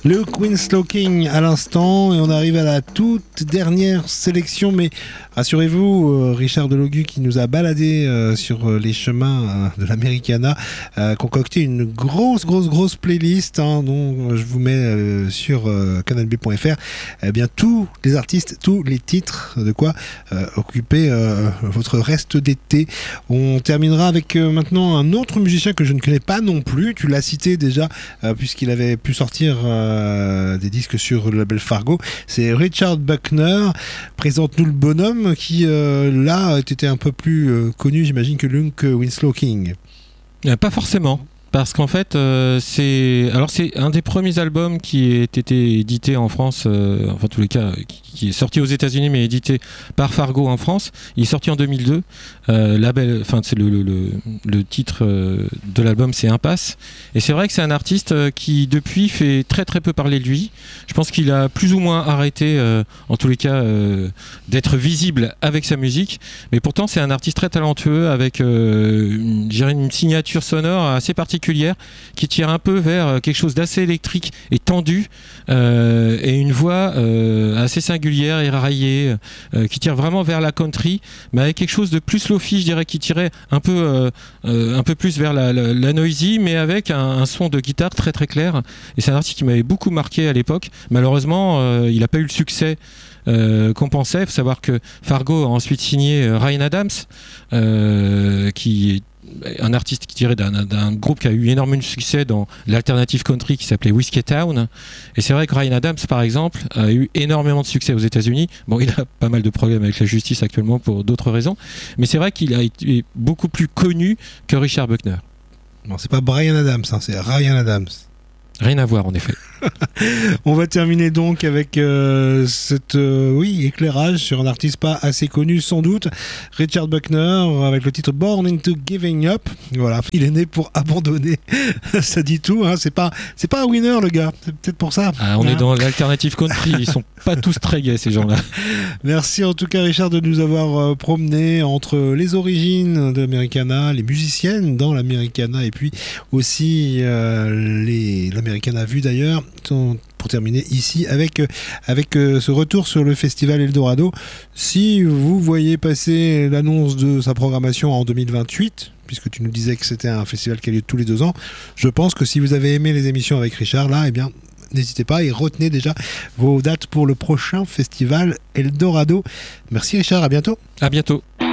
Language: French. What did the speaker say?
Luke Winslow King à l'instant, et on arrive à la toute dernière sélection, mais rassurez-vous, Richard Delogu qui nous a baladé sur les chemins de l'Americana, a concocté une grosse playlist dont je vous mets sur canalb.fr bien tous les artistes, tous les titres, de quoi occuper votre reste d'été. On terminera avec maintenant un autre musicien que je ne connais pas non plus, tu l'as cité déjà puisqu'il avait pu sortir des disques sur le label Fargo, c'est Richard Buckner. Présente-nous le bonhomme qui là était un peu plus connu, j'imagine, que Luke Winslow King. Pas forcément. Parce qu'en fait, c'est un des premiers albums qui a été édité en France, enfin en tous les cas, qui est sorti aux États-Unis mais édité par Fargo en France. Il est sorti en 2002. C'est le titre de l'album, c'est Impasse. Et c'est vrai que c'est un artiste qui depuis fait très peu parler de lui. Je pense qu'il a plus ou moins arrêté, en tous les cas, d'être visible avec sa musique. Mais pourtant, c'est un artiste très talentueux avec, une signature sonore assez particulière qui tire un peu vers quelque chose d'assez électrique et tendu et une voix assez singulière et raillée qui tire vraiment vers la country mais avec quelque chose de plus lo-fi, je dirais, qui tirait un peu plus vers la noisy mais avec un son de guitare très clair, et c'est un artiste qui m'avait beaucoup marqué à l'époque. Malheureusement il n'a pas eu le succès qu'on pensait. Il faut savoir que Fargo a ensuite signé Ryan Adams qui est un artiste qui tirait d'un groupe qui a eu énormément de succès dans l'alternative country qui s'appelait Whiskey Town. Et c'est vrai que Ryan Adams, par exemple, a eu énormément de succès aux États-Unis. Bon, il a pas mal de problèmes avec la justice actuellement pour d'autres raisons, mais c'est vrai qu'il a été beaucoup plus connu que Richard Buckner. Non, c'est pas Bryan Adams, c'est Ryan Adams. Rien à voir, en effet. On va terminer donc avec cet éclairage sur un artiste pas assez connu sans doute, Richard Buckner, avec le titre Born into Giving Up. Voilà, il est né pour abandonner. Ça dit tout, c'est pas un winner le gars, c'est peut-être pour ça. On est dans l'alternative country, ils sont pas tous très gays ces gens-là. Merci en tout cas Richard de nous avoir promené entre les origines de l'Americana, les musiciennes dans l'Americana et puis aussi l'Americana vue d'ailleurs. Pour terminer ici avec ce retour sur le festival Eldorado. Si vous voyez passer l'annonce de sa programmation en 2028, puisque tu nous disais que c'était un festival qui a lieu tous les 2 ans, je pense que si vous avez aimé les émissions avec Richard, là, eh bien, n'hésitez pas et retenez déjà vos dates pour le prochain festival Eldorado. Merci Richard, à bientôt. À bientôt.